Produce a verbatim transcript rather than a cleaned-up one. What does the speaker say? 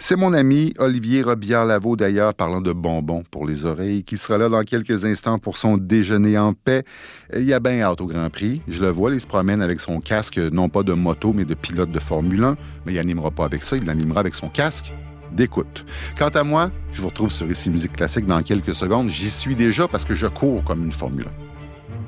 C'est mon ami Olivier Robillard-Lavaux, d'ailleurs, parlant de bonbons pour les oreilles, qui sera là dans quelques instants pour son déjeuner en paix. Il a bien hâte au Grand Prix. Je le vois, il se promène avec son casque, non pas de moto, mais de pilote de Formule un. Mais il n'animera pas avec ça, il l'animera avec son casque d'écoute. Quant à moi, je vous retrouve sur Ici Musique Classique dans quelques secondes. J'y suis déjà parce que je cours comme une Formule un.